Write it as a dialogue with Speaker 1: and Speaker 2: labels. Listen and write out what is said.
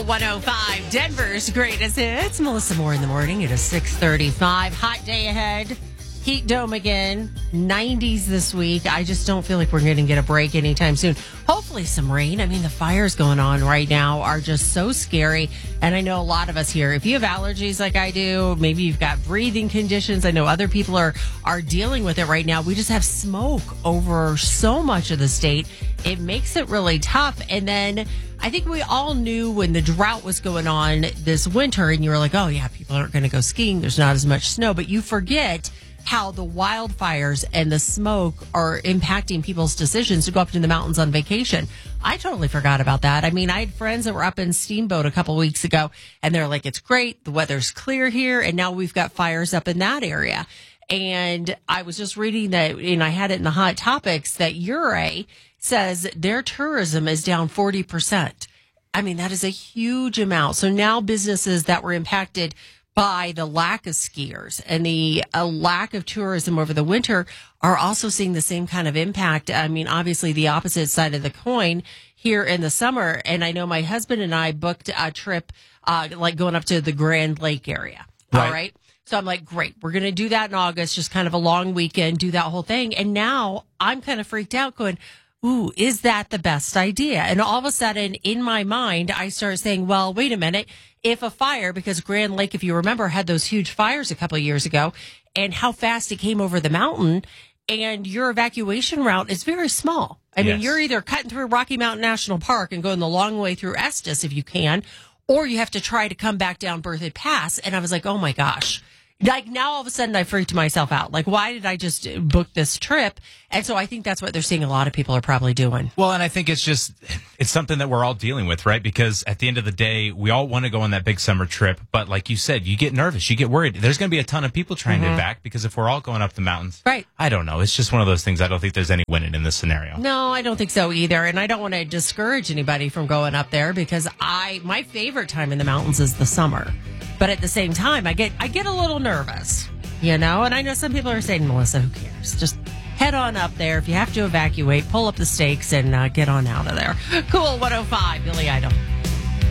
Speaker 1: Cool 105, Denver's greatest hits. Melissa Moore in the morning. It is 6:35. Hot day ahead. Heat dome again. 90s this week. I just don't feel like we're going to get a break anytime soon. Hopefully some rain. I mean, the fires going on right now are just so scary. And I know a lot of us here, if you have allergies like I do, maybe you've got breathing conditions. I know other people are dealing with it right now. We just have smoke over so much of the state. It makes it really tough. And then I think we all knew when the drought was going on this winter and you were like, oh yeah, people aren't going to go skiing. There's not as much snow, but you forget how the wildfires and the smoke are impacting people's decisions to go up to the mountains on vacation. I totally forgot about that. I mean, I had friends that were up in Steamboat a couple weeks ago and they're like, it's great. The weather's clear here. And now we've got fires up in that area. And I was just reading that, and I had it in the Hot Topics, that Ouray says their tourism is down 40%. I mean, that is a huge amount. So now businesses that were impacted by the lack of skiers and the lack of tourism over the winter are also seeing the same kind of impact. I mean, obviously the opposite side of the coin here in the summer. And I know my husband and I booked a trip, like going up to the Grand Lake area. Right. All right. So I'm like, great, we're going to do that in August, just kind of a long weekend, do that whole thing. And now I'm kind of freaked out going, ooh, is that the best idea? And all of a sudden in my mind, I start saying, well, wait a minute. If a fire, because Grand Lake, if you remember, had those huge fires a couple of years ago, and how fast it came over the mountain, and your evacuation route is very small. I mean, you're either cutting through Rocky Mountain National Park and going the long way through Estes if you can, or you have to try to come back down Berthoud Pass. And I was like, oh my gosh. Like now all of a sudden I freaked myself out. Like, why did I just book this trip? And so I think that's what they're seeing a lot of people are probably doing.
Speaker 2: Well, and I think it's something that we're all dealing with, right? Because at the end of the day, we all want to go on that big summer trip. But like you said, you get nervous, you get worried. There's going to be a ton of people trying to evac because if we're all going up the mountains,
Speaker 1: right?
Speaker 2: I don't know. It's just one of those things. I don't think there's any winning in this scenario.
Speaker 1: No, I don't think so either. And I don't want to discourage anybody from going up there because my favorite time in the mountains is the summer. But at the same time, I get a little nervous, you know? And I know some people are saying, Melissa, who cares? Just head on up there. If you have to evacuate, pull up the stakes and get on out of there. Cool 105, Billy Idol.